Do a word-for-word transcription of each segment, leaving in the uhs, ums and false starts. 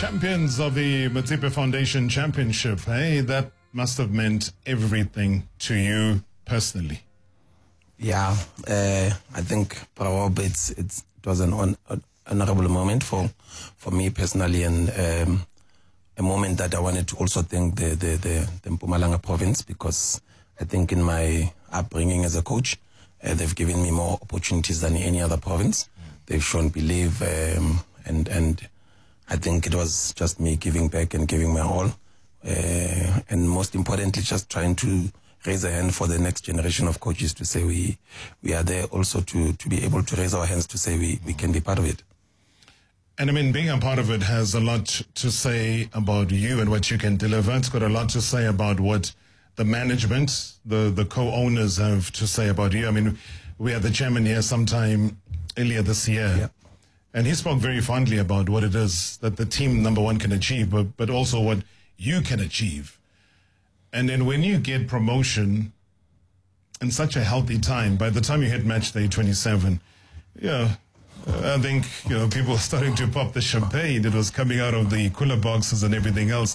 Champions of the Motsepe Foundation Championship. Hey, that must have meant everything to you personally. Yeah, uh, I think probably it's, it's, it was an hon- honorable moment for, for me personally, and um, a moment that I wanted to also thank the, the, the, the Mpumalanga province, because I think in my upbringing as a coach, uh, they've given me more opportunities than any other province. They've shown belief, um, and and I think it was just me giving back and giving my all, uh, and most importantly, just trying to raise a hand for the next generation of coaches to say we we are there also to to be able to raise our hands to say we, we can be part of it. And I mean, being a part of it has a lot to say about you and what you can deliver. It's got a lot to say about what the management, the, the co-owners have to say about you. I mean, we had the chairman here sometime earlier this year. Yeah. And he spoke very fondly about what it is that the team, number one, can achieve, but, but also what you can achieve. And then when you get promotion in such a healthy time, by the time you hit match day twenty-seven, yeah, I think, you know, people are starting to pop the champagne. It was coming out of the cooler boxes and everything else.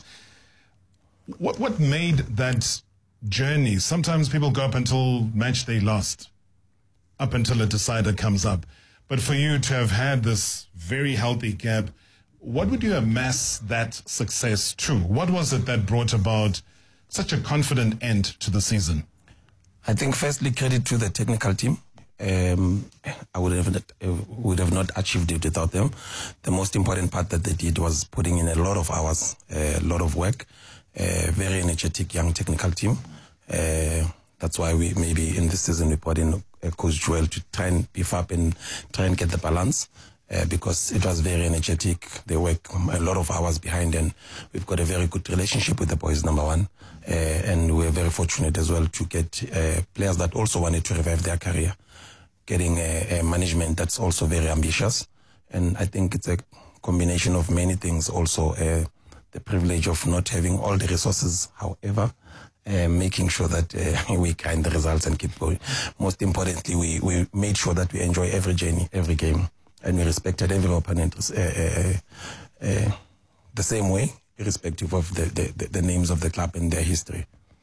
What what made that journey? Sometimes people go up until match day lost, up until a decider comes up. But for you to have had this very healthy gap, what would you amass that success to? What was it that brought about such a confident end to the season? I think firstly, credit to the technical team. Um, I would have, uh, would have not achieved it without them. The most important part that they did was putting in a lot of hours, a lot of work, a very energetic young technical team. Uh, that's why we maybe in this season we put in uh, Coach Joel to try and beef up and try and get the balance, uh, because it was very energetic. They work a lot of hours behind, and we've got a very good relationship with the boys, number one. Uh, and we're very fortunate as well to get uh, players that also wanted to revive their career, getting a, a management that's also very ambitious. And I think it's a combination of many things. Also, uh, the privilege of not having all the resources, however, uh, making sure that uh, we kind the results and keep going. Most importantly, we, we made sure that we enjoy every journey, every game, and we respected every opponent uh, uh, uh, the same way, irrespective of the, the, the names of the club and their history.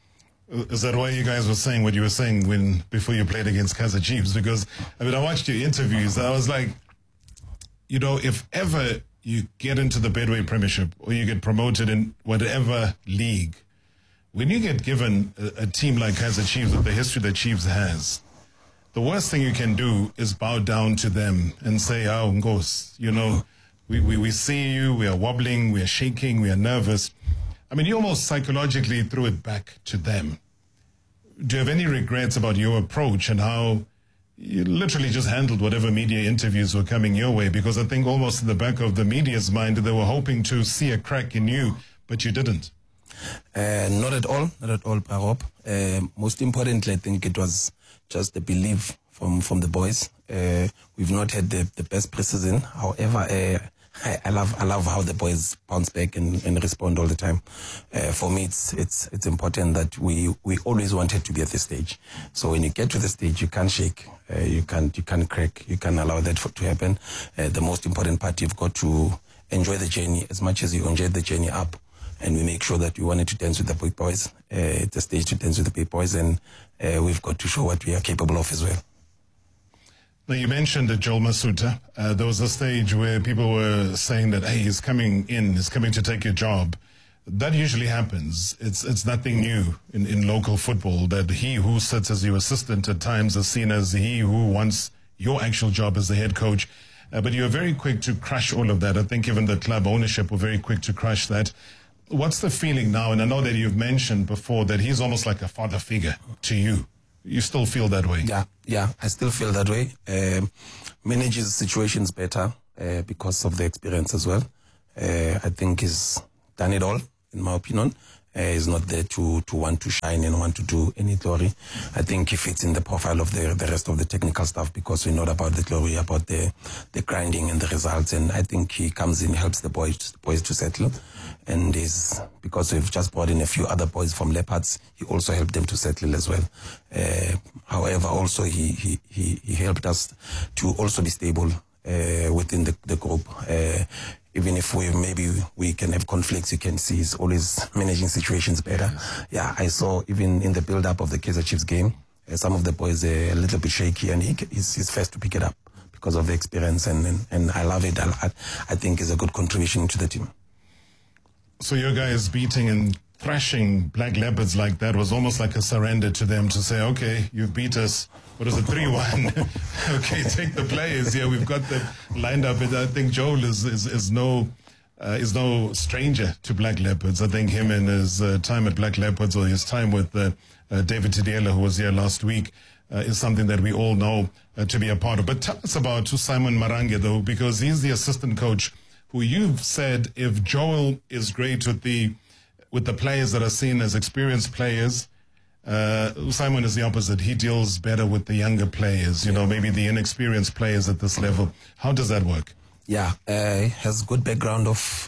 Is that why you guys were saying what you were saying when before you played against Kaizer Chiefs? Because, I mean, I watched your interviews. I was like, you know, if ever you get into the Bedway Premiership or you get promoted in whatever league, when you get given a, a team like Kaizer Chiefs with the history that Chiefs has, the worst thing you can do is bow down to them and say, oh, Ngos, you know, we, we, we see you, we are wobbling, we are shaking, we are nervous. I mean, you almost psychologically threw it back to them. Do you have any regrets about your approach and how you literally just handled whatever media interviews were coming your way? Because I think almost in the back of the media's mind, they were hoping to see a crack in you, but you didn't. Uh, not at all, not at all, Parop. Uh, most importantly, I think it was just the belief from, from the boys. Uh, we've not had the, the best preseason. However, uh, I, I love I love how the boys bounce back and, and respond all the time. Uh, for me, it's it's it's important that we, we always wanted to be at this stage. So when you get to the stage, you can't shake, uh, you can't you can't crack, you can't allow that for, to happen. Uh, the most important part, you've got to enjoy the journey as much as you enjoyed the journey up. And we make sure that we wanted to dance with the big boys. Uh, it's a stage to dance with the big boys, and uh, we've got to show what we are capable of as well. Now, you mentioned that Joel Masutha. Uh, there was a stage where people were saying that, hey, he's coming in, he's coming to take your job. That usually happens. It's it's nothing new in, in local football, that he who sits as your assistant at times is seen as he who wants your actual job as the head coach. Uh, but you're very quick to crush all of that. I think even the club ownership were very quick to crush that. What's the feeling now? And I know that you've mentioned before that he's almost like a father figure to you. You still feel that way? Yeah, yeah, I still feel that way. Um, manages situations better uh, because of the experience as well. Uh, I think he's done it all, in my opinion. Uh, he's not there to, to want to shine and want to do any glory. I think he fits in the profile of the the rest of the technical staff, because we know about the glory, about the the grinding and the results. And I think he comes in, helps the boys boys to settle. And is because we've just brought in a few other boys from Leopards, he also helped them to settle as well. Uh, however, also he, he he he helped us to also be stable uh, within the, the group. Uh, even if we maybe we can have conflicts, you can see he's always managing situations better. Yes. Yeah, I saw even in the build-up of the Kaizer Chiefs game, uh, some of the boys are a little bit shaky, and he, he's, he's first to pick it up because of the experience, and and, and I love it. I, I think it's a good contribution to the team. So your guys beating and thrashing Black Leopards like that was almost like a surrender to them to say, okay, you've beat us. What is it, three one? Okay, take the players. Yeah, we've got them lined up. And I think Joel is is, is no uh, is no stranger to Black Leopards. I think him and his uh, time at Black Leopards, or his time with uh, uh, David Tidiela, who was here last week, uh, is something that we all know uh, to be a part of. But tell us about Simon Marange, though, because he's the assistant coach who you've said if Joel is great with the with the players that are seen as experienced players, uh, Simon is the opposite. He deals better with the younger players, you yeah. know, maybe the inexperienced players at this level. How does that work? Yeah, uh, has good background of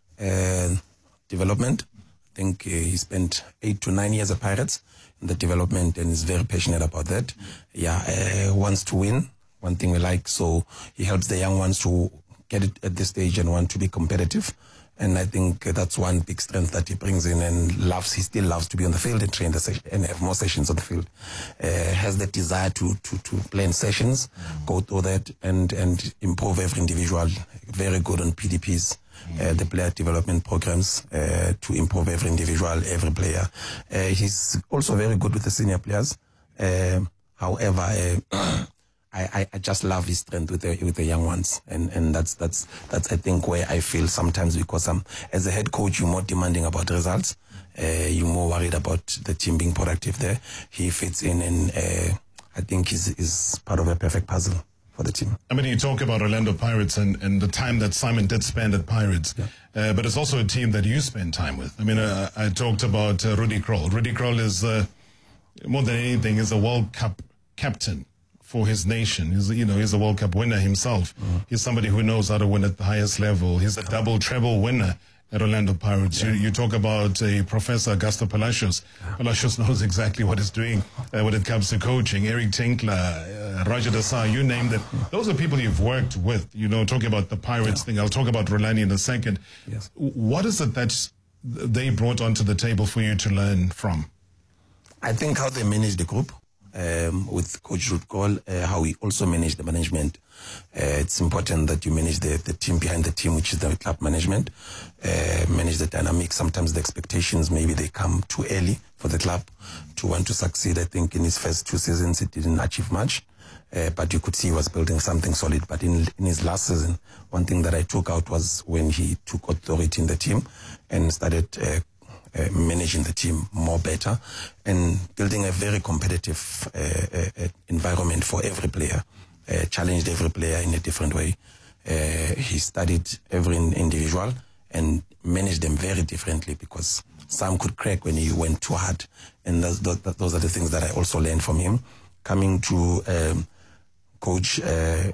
uh, development. I think uh, he spent eight to nine years at Pirates in the development and is very passionate about that. Yeah, uh, wants to win, one thing we like. So he helps the young ones to get it at this stage and want to be competitive. And I think that's one big strength that he brings in, and loves. He still loves to be on the field and train the session and have more sessions on the field. Uh, has the desire to to to play in sessions, mm. go through that, and and improve every individual. Very good on P D Ps, mm. uh, the player development programs, uh, to improve every individual, every player. Uh, he's also very good with the senior players. Uh, however. Uh, I, I just love his strength with the with the young ones, and, and that's that's that's I think where I feel sometimes, because I'm as a head coach, you're more demanding about results, uh, you're more worried about the team being productive there. He fits in, and uh, I think he's is part of a perfect puzzle for the team. I mean, you talk about Orlando Pirates and, and the time that Simon did spend at Pirates, yeah. uh, but it's also a team that you spend time with. I mean, uh, I talked about uh, Rudy Kroll. Rudy Kroll is uh, more than anything is a World Cup captain for his nation. He's, you know, he's a World Cup winner himself. Mm-hmm. He's somebody who knows how to win at the highest level. He's a double treble winner at Orlando Pirates. Yeah. You, you talk about a uh, Professor Augusto Palacios. Yeah. Palacios knows exactly what he's doing uh, when it comes to coaching. Eric Tinkler, uh, Roger Desai, you name them. Those are people you've worked with. You know, talking about the Pirates yeah. thing. I'll talk about Rolani in a second. Yes. What is it that they brought onto the table for you to learn from? I think how they manage the group. Um, with Coach Ruud Krol, uh, how we also manage the management. Uh, it's important that you manage the, the team behind the team, which is the club management. Uh, manage the dynamic. Sometimes the expectations, maybe they come too early for the club to want to succeed. I think in his first two seasons, it didn't achieve much. Uh, but you could see he was building something solid. But in, in his last season, one thing that I took out was when he took authority in the team and started uh, Uh, managing the team more better and building a very competitive uh, uh, environment for every player, uh, challenged every player in a different way. Uh, he studied every individual and managed them very differently, because some could crack when he went too hard. And those, those are the things that I also learned from him. Coming to um, Coach uh,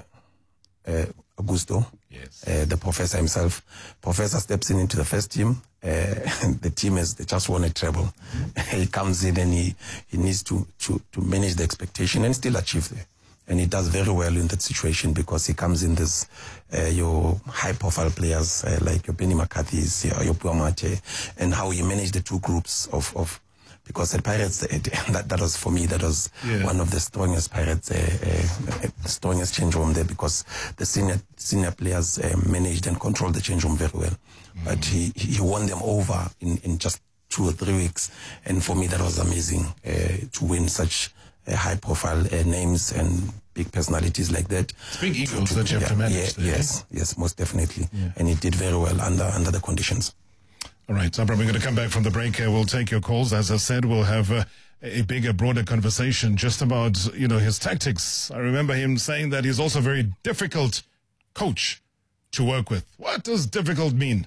uh, Augusto, yes. uh, the professor himself. Professor steps in into the first team. Uh, the team has they just won a treble. He comes in and he, he needs to, to, to manage the expectation and still achieve it. And he does very well in that situation, because he comes in this, uh, your high-profile players uh, like your Benny McCarthy's, your, your Puamate, and how he managed the two groups of, of because at Pirates, that, that was, for me, that was yeah. one of the strongest Pirates, uh, uh, strongest change room there, because the senior senior players uh, managed and controlled the change room very well. Mm. But he, he won them over in, in just two or three weeks. And for me, that was amazing uh, to win such uh, high-profile uh, names and big personalities like that. It's big egos that you have yeah, to manage. Yeah, there, yes, eh? yes, most definitely. Yeah. And he did very well under under the conditions. All right, Sabra, we're going to come back from the break here. We'll take your calls. As I said, we'll have uh, a bigger, broader conversation just about, you know, his tactics. I remember him saying that he's also a very difficult coach to work with. What does difficult mean?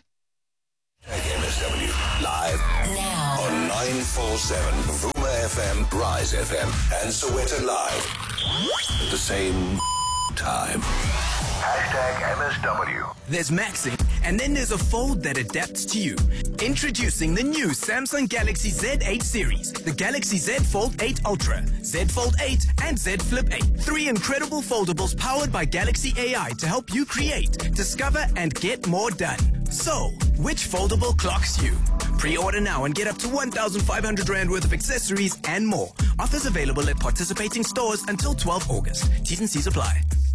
M S W live now on nine forty-seven Vuma F M, Rise F M, and Soweto Live at the same time. Hashtag M S W. There's Maxi And then there's a fold that adapts to you. Introducing the new Samsung Galaxy Z eight series, the Galaxy Z Fold eight Ultra, Z Fold eight, and Z Flip eight. Three incredible foldables powered by Galaxy A I to help you create, discover, and get more done. So, which foldable clocks you? Pre-order now and get up to one thousand five hundred rand worth of accessories and more. Offers available at participating stores until twelfth August. T's and C's apply.